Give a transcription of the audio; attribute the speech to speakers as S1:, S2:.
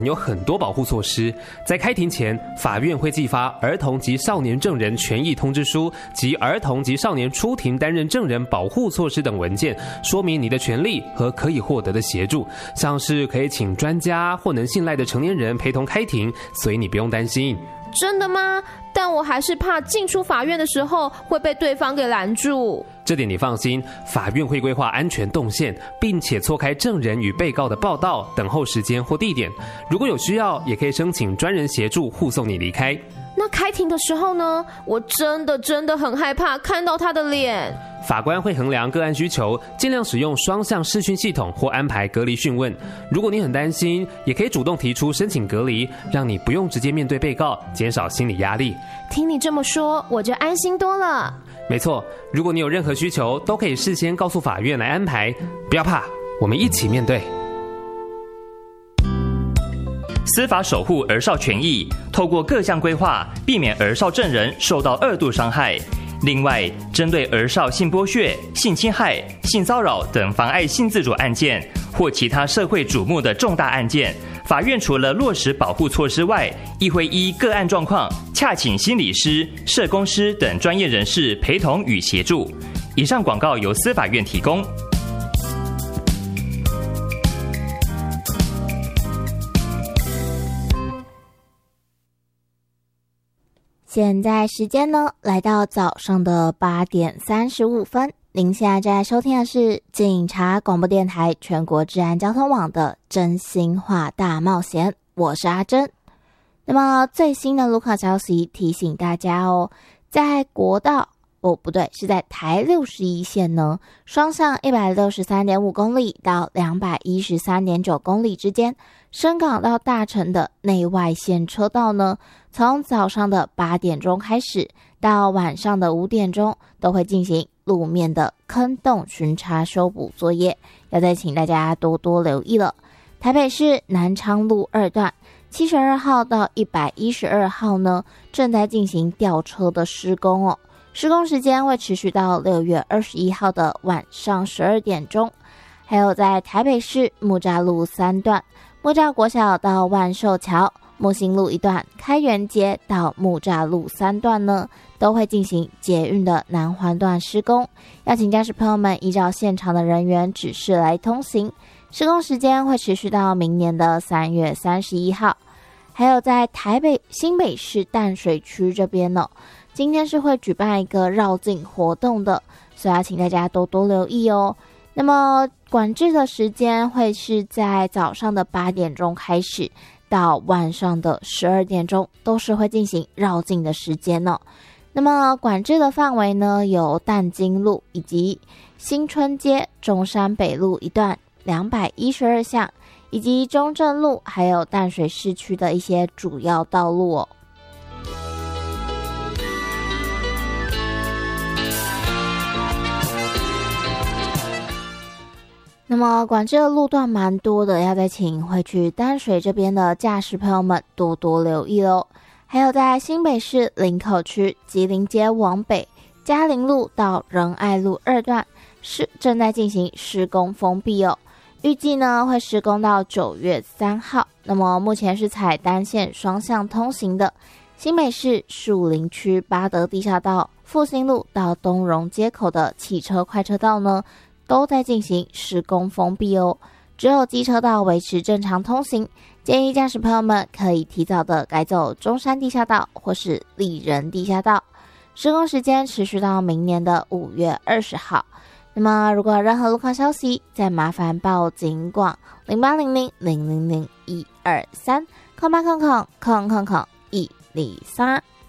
S1: 有很多保护措施，在开庭前，法院会寄发儿童及少年证人权益通知书及儿童及少年出庭担任证人保护措施等文件，说明你的权利和可以获得的协助，像是可以请专家或能信赖的成年人陪同开庭，所以你不用担心。
S2: 真的吗？但我还是怕进出法院的时候会被对方给拦住。
S1: 这点你放心，法院会规划安全动线，并且错开证人与被告的报到、等候时间或地点。如果有需要，也可以申请专人协助护送你离开。
S2: 那开庭的时候呢？我真的很害怕看到他的脸。
S1: 法官会衡量个案需求，尽量使用双向视讯系统或安排隔离讯问。如果你很担心，也可以主动提出申请隔离，让你不用直接面对被告，减少心理压力。
S2: 听你这么说，我就安心多了。
S1: 没错，如果你有任何需求，都可以事先告诉法院来安排。不要怕，我们一起面对。
S3: 司法守护儿少权益，透过各项规划，避免儿少证人受到二度伤害。另外，针对儿少性剥削、性侵害、性骚扰等妨碍性自主案件，或其他社会瞩目的重大案件，法院除了落实保护措施外，亦会依个案状况，洽请心理师、社工师等专业人士陪同与协助。以上广告由司法院提供。
S4: 现在时间呢，来到早上的8点35分。您现在正在收听的是警察广播电台全国治安交通网的真心话大冒险，我是阿珍。那么最新的路况消息提醒大家哦，在国道是在台61线呢，双向 163.5 公里到 213.9 公里之间，深港到大城的内外线车道呢，从早上的8点钟开始到晚上的5点钟都会进行路面的坑洞巡查修补作业，要再请大家多多留意了。台北市南昌路2段72号到112号呢，正在进行吊车的施工哦。施工时间会持续到6月21号的晚上12点钟。还有在台北市木栅路3段，木栅国小到万寿桥、木星路1段、开元街到木栅路3段呢，都会进行捷运的南环段施工，要请驾驶朋友们依照现场的人员指示来通行。施工时间会持续到明年的3月31号。还有在台北新北市淡水区这边呢，今天是会举办一个绕境活动的，所以要请大家多多留意哦。那么管制的时间会是在早上的8点钟开始，到晚上的12点钟，都是会进行绕境的时间哦。那么管制的范围呢，有淡金路以及新春街、中山北路一段212巷，以及中正路还有淡水市区的一些主要道路哦。那么管制的路段蛮多的，要再请会去淡水这边的驾驶朋友们多多留意咯。还有在新北市林口区吉林街往北嘉陵路到仁爱路2段是正在进行施工封闭哦，预计呢会施工到9月3号。那么目前是采单线双向通行的。新北市树林区八德地下道复兴路到东荣街口的汽车快车道呢，都在进行施工封闭哦，只有机车道维持正常通行。建议驾驶朋友们可以提早的改走中山地下道或是丽人地下道。施工时间持续到明年的5月20号。那么如果有任何路况消息，再麻烦报警广0800000123，0800000123。